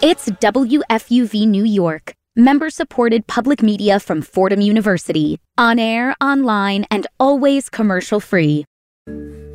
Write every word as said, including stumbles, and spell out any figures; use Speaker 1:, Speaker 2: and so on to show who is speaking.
Speaker 1: It's W F U V New York, member-supported public media from Fordham University, on air, online, and always commercial-free.